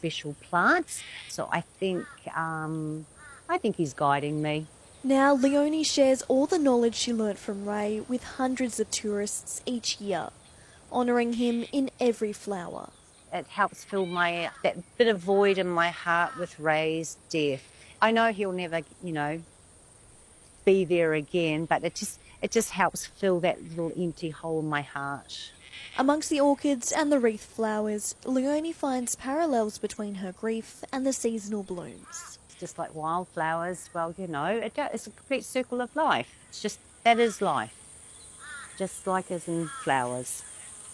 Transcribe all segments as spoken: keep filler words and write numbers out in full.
special plants. So I think, um, I think he's guiding me. Now, Leonie shares all the knowledge she learnt from Ray with hundreds of tourists each year, honouring him in every flower. It helps fill my that bit of void in my heart with Ray's death. I know he'll never, you know, be there again, but it just it just helps fill that little empty hole in my heart. Amongst the orchids and the wreath flowers, Leonie finds parallels between her grief and the seasonal blooms. It's just like wildflowers. Well, you know, it, it's a complete circle of life. It's just, that is life, just like as in flowers.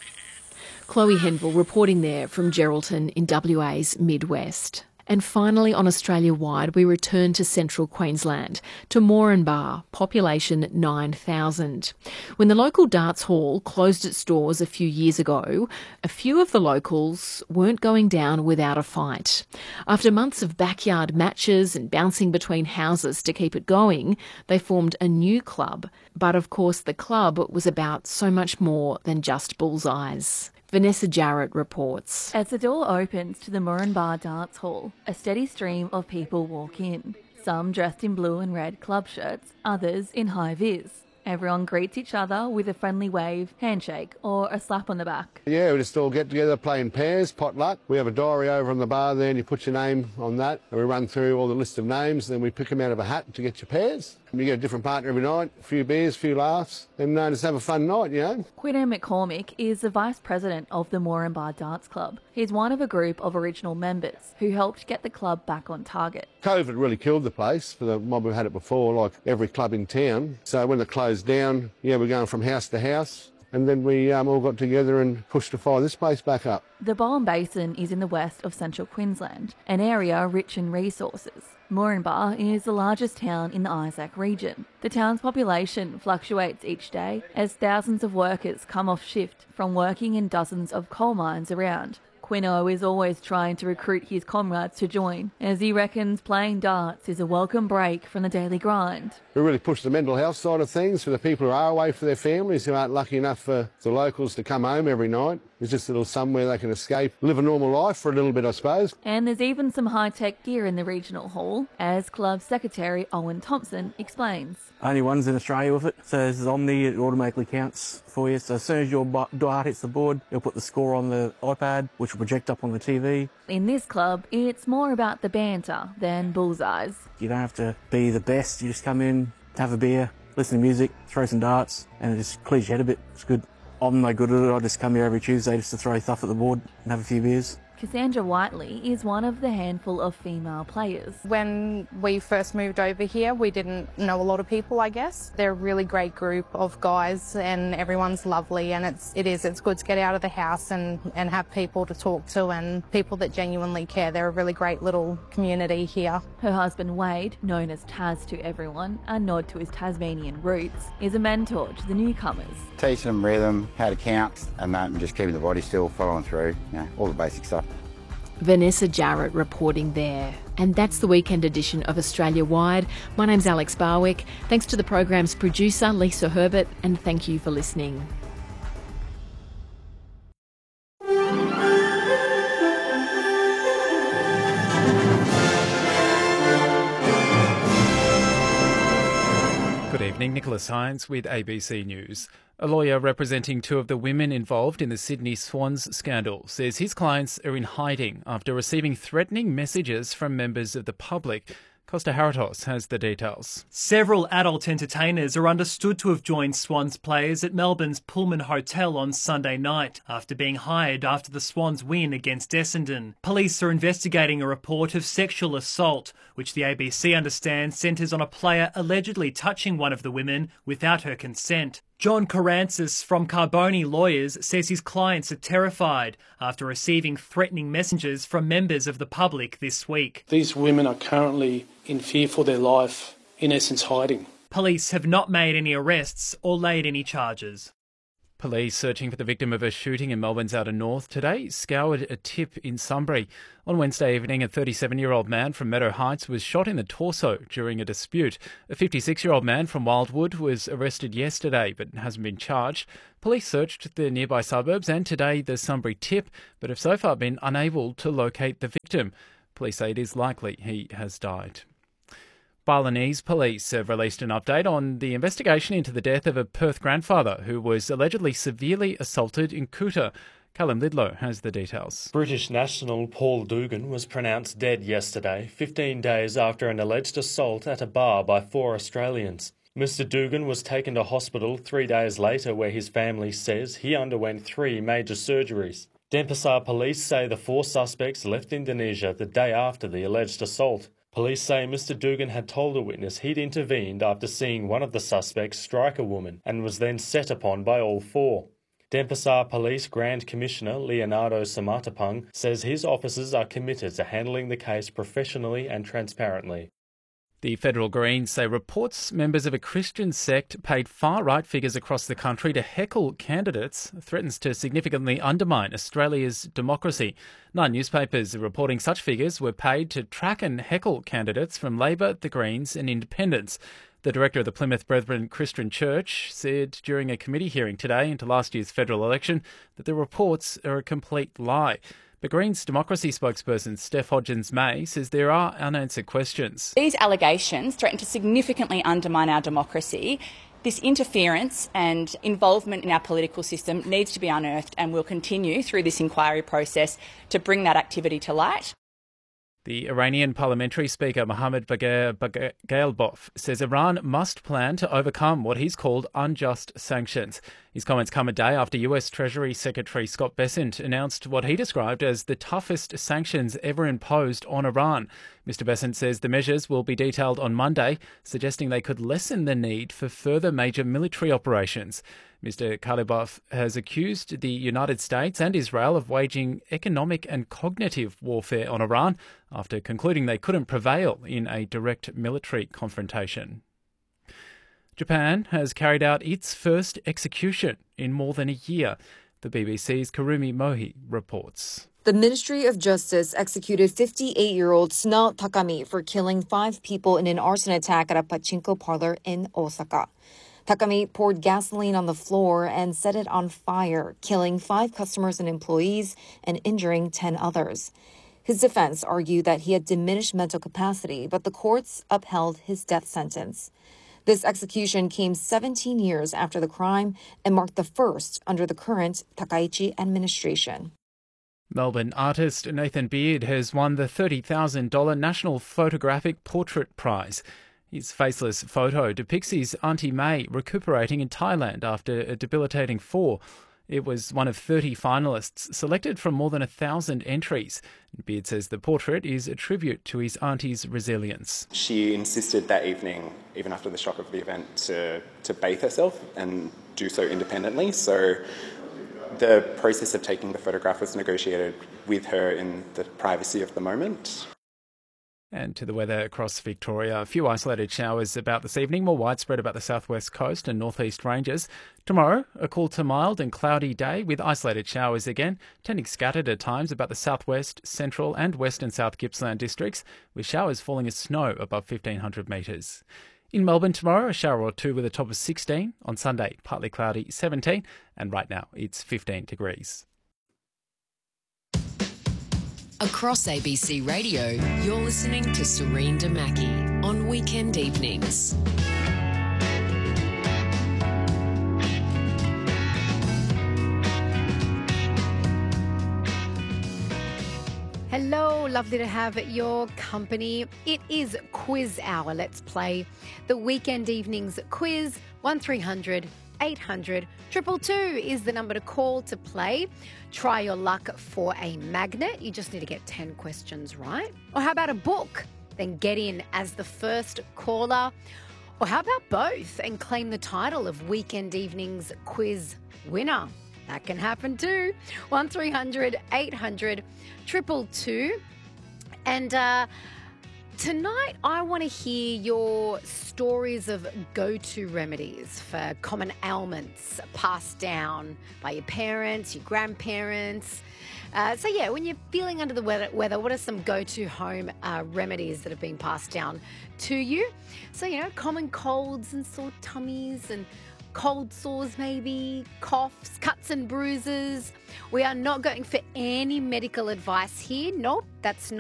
Chloe Henville reporting there from Geraldton in W A's Midwest. And finally, on Australia-wide, we return to central Queensland, to Moranbah, population nine thousand. When the local darts hall closed its doors a few years ago, a few of the locals weren't going down without a fight. After months of backyard matches and bouncing between houses to keep it going, they formed a new club. But of course, the club was about so much more than just bullseyes. Vanessa Jarrett reports. As the door opens to the Moranbah Darts Hall, a steady stream of people walk in. Some dressed in blue and red club shirts, others in high-vis. Everyone greets each other with a friendly wave, handshake or a slap on the back. Yeah, we just all get together, play in pairs, potluck. We have a diary over on the bar there and you put your name on that and we run through all the list of names, then we pick them out of a hat to get your pairs. You get a different partner every night, a few beers, a few laughs, and uh, just have a fun night, you know. Quiddo McCormick is the vice president of the Moranbah Darts Club. He's one of a group of original members who helped get the club back on target. COVID really killed the place for the mob who had it before, like every club in town. So when it closed down, yeah, we're going from house to house. And then we um, all got together and pushed to fire this place back up. The Bowen Basin is in the west of central Queensland, an area rich in resources. Moranbah is the largest town in the Isaac region. The town's population fluctuates each day as thousands of workers come off shift from working in dozens of coal mines around. Quino is always trying to recruit his comrades to join, as he reckons playing darts is a welcome break from the daily grind. We really push the mental health side of things for the people who are away for their families, who aren't lucky enough for the locals to come home every night. It's just a little somewhere they can escape, live a normal life for a little bit, I suppose. And there's even some high-tech gear in the regional hall, as Club Secretary Owen Thompson explains. Only one's in Australia with it, so this is Omni, it automatically counts for you. So as soon as your dart hits the board, it'll put the score on the iPad, which will project up on the T V. In this club, it's more about the banter than bullseyes. You don't have to be the best, you just come in, have a beer, listen to music, throw some darts, and it just clears your head a bit. It's good. I'm no good at it, I just come here every Tuesday just to throw stuff at the board and have a few beers. Cassandra Whiteley is one of the handful of female players. When we first moved over here, we didn't know a lot of people, I guess. They're a really great group of guys and everyone's lovely, and it's, it is, it's good to get out of the house and, and have people to talk to and people that genuinely care. They're a really great little community here. Her husband Wade, known as Taz to everyone, a nod to his Tasmanian roots, is a mentor to the newcomers. Teaching them rhythm, how to count, and that, and just keeping the body still, following through, you know, all the basic stuff. Vanessa Jarrett reporting there. And that's the weekend edition of Australia Wide. My name's Alex Barwick. Thanks to the program's producer, Lisa Herbert, and thank you for listening. Good evening, Nicholas Hines with A B C News. A lawyer representing two of the women involved in the Sydney Swans scandal says his clients are in hiding after receiving threatening messages from members of the public. Costa Haratos has the details. Several adult entertainers are understood to have joined Swans players at Melbourne's Pullman Hotel on Sunday night after being hired after the Swans win against Essendon. Police are investigating a report of sexual assault, which the A B C understands centres on a player allegedly touching one of the women without her consent. John Karantzis from Carboni Lawyers says his clients are terrified after receiving threatening messages from members of the public this week. These women are currently in fear for their life, in essence hiding. Police have not made any arrests or laid any charges. Police searching for the victim of a shooting in Melbourne's outer north today scoured a tip in Sunbury. On Wednesday evening, a thirty-seven-year-old man from Meadow Heights was shot in the torso during a dispute. A fifty-six-year-old man from Wildwood was arrested yesterday but hasn't been charged. Police searched the nearby suburbs and today the Sunbury tip, but have so far been unable to locate the victim. Police say it is likely he has died. Balinese police have released an update on the investigation into the death of a Perth grandfather who was allegedly severely assaulted in Kuta. Callum Lidlow has the details. British national Paul Dugan was pronounced dead yesterday, fifteen days after an alleged assault at a bar by four Australians. Mister Dugan was taken to hospital three days later where his family says he underwent three major surgeries. Denpasar police say the four suspects left Indonesia the day after the alleged assault. Police say Mister Dugan had told a witness he'd intervened after seeing one of the suspects strike a woman and was then set upon by all four. Denpasar Police Grand Commissioner Leonardo Samatapang says his officers are committed to handling the case professionally and transparently. The Federal Greens say reports members of a Christian sect paid far-right figures across the country to heckle candidates threatens to significantly undermine Australia's democracy. Nine newspapers are reporting such figures were paid to track and heckle candidates from Labor, the Greens and Independents. The director of the Plymouth Brethren Christian Church said during a committee hearing today into last year's federal election that the reports are a complete lie. But Greens democracy spokesperson Steph Hodgins-May says there are unanswered questions. These allegations threaten to significantly undermine our democracy. This interference and involvement in our political system needs to be unearthed and will continue through this inquiry process to bring that activity to light. The Iranian parliamentary speaker Mohammad Bagher Baghelbaf says Iran must plan to overcome what he's called unjust sanctions. His comments come a day after U S Treasury Secretary Scott Bessent announced what he described as the toughest sanctions ever imposed on Iran. Mister Bessent says the measures will be detailed on Monday, suggesting they could lessen the need for further major military operations. Mister Ghalibaf has accused the United States and Israel of waging economic and cognitive warfare on Iran after concluding they couldn't prevail in a direct military confrontation. Japan has carried out its first execution in more than a year. The B B C's Kurumi Mohi reports. The Ministry of Justice executed fifty-eight-year-old Sunao Takami for killing five people in an arson attack at a pachinko parlor in Osaka. Takami poured gasoline on the floor and set it on fire, killing five customers and employees and injuring ten others. His defense argued that he had diminished mental capacity, but the courts upheld his death sentence. This execution came seventeen years after the crime and marked the first under the current Takaichi administration. Melbourne artist Nathan Beard has won the thirty thousand dollars National Photographic Portrait Prize. His faceless photo depicts his Auntie May recuperating in Thailand after a debilitating fall. It was one of thirty finalists selected from more than a thousand entries. Beard says the portrait is a tribute to his auntie's resilience. She insisted that evening, even after the shock of the event, to, to bathe herself and do so independently. So the process of taking the photograph was negotiated with her in the privacy of the moment. And to the weather across Victoria, a few isolated showers about this evening, more widespread about the southwest coast and northeast ranges. Tomorrow, a cool to mild and cloudy day with isolated showers again, tending scattered at times about the southwest, central and western South Gippsland districts, with showers falling as snow above fifteen hundred metres. In Melbourne tomorrow, a shower or two with a top of sixteen. On Sunday, partly cloudy, seventeen. And right now, it's fifteen degrees. Across A B C Radio, you're listening to Serene Damaki on weekend evenings. Hello, lovely to have your company. It is quiz hour. Let's play the weekend evenings quiz. one three hundred eight hundred two two two is the number to call to play. Try your luck for a magnet. You just need to get ten questions right. Or how about a book? Then get in as the first caller. Or how about both and claim the title of Weekend Evenings Quiz winner? That can happen too. one three hundred eight hundred two two two. And uh, Tonight, I want to hear your stories of go-to remedies for common ailments passed down by your parents, your grandparents. Uh, so, yeah, when you're feeling under the weather, weather what are some go-to home uh, remedies that have been passed down to you? So, you know, common colds and sore tummies and cold sores maybe, coughs, cuts and bruises. We are not going for any medical advice here. Nope, that's not